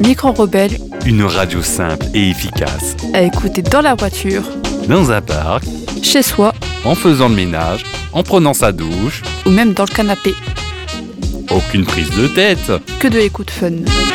Micro Rebelle, une radio simple et efficace. à écouter dans la voiture, Dans un parc, chez soi en faisant le ménage, en prenant sa douche. ou même dans le canapé. Aucune prise de tête. Que de écoute fun.